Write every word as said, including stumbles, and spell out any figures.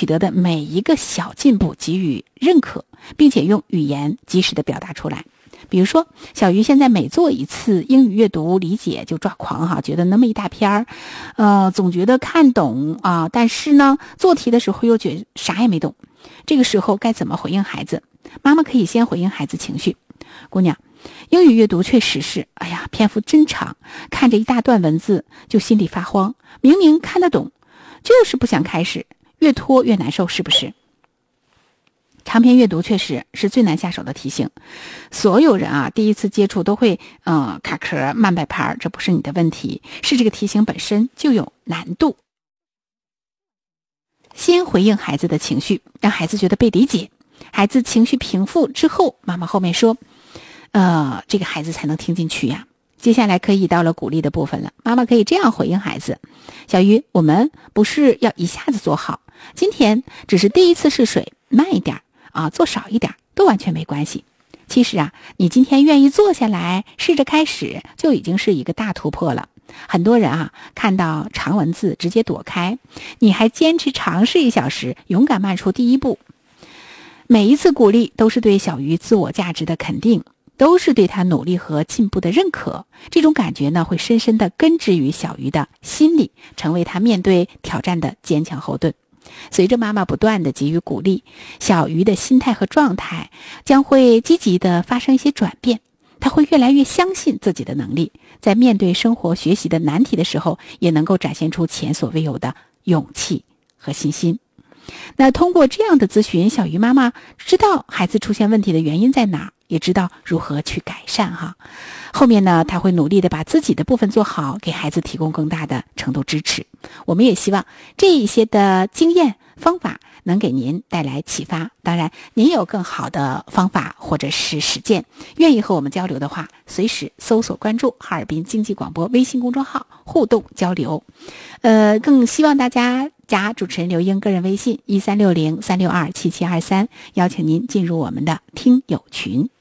取得的每一个小进步给予认可，并且用语言及时的表达出来。比如说，小鱼现在每做一次英语阅读理解就抓狂哈，觉得那么一大篇儿，呃，总觉得看懂啊，但是呢，做题的时候又觉得啥也没懂。这个时候该怎么回应孩子？妈妈可以先回应孩子情绪。姑娘，英语阅读确实是，哎呀，篇幅真长，看着一大段文字就心里发慌，明明看得懂，就是不想开始，越拖越难受，是不是？长篇阅读确实是最难下手的题型，所有人啊第一次接触都会呃卡壳慢摆拍，这不是你的问题，是这个题型本身就有难度。先回应孩子的情绪，让孩子觉得被理解，孩子情绪平复之后，妈妈后面说呃这个孩子才能听进去呀。接下来可以到了鼓励的部分了，妈妈可以这样回应孩子：小鱼，我们不是要一下子做好，今天只是第一次试水，慢一点啊，做少一点都完全没关系。其实啊，你今天愿意坐下来试着开始，就已经是一个大突破了。很多人啊，看到长文字直接躲开，你还坚持尝试一小时，勇敢迈出第一步。每一次鼓励都是对小鱼自我价值的肯定，都是对他努力和进步的认可。这种感觉呢，会深深地根植于小鱼的心里，成为他面对挑战的坚强后盾。随着妈妈不断的给予鼓励，小鱼的心态和状态将会积极的发生一些转变，他会越来越相信自己的能力，在面对生活学习的难题的时候，也能够展现出前所未有的勇气和信心。那通过这样的咨询，小鱼妈妈知道孩子出现问题的原因在哪，也知道如何去改善哈。后面呢，他会努力的把自己的部分做好，给孩子提供更大的程度支持。我们也希望这一些的经验方法能给您带来启发。当然，您有更好的方法或者是实践，愿意和我们交流的话，随时搜索关注哈尔滨经济广播微信公众号互动交流。呃，更希望大家加主持人刘英个人微信一三六零三六二七七二三，邀请您进入我们的听友群。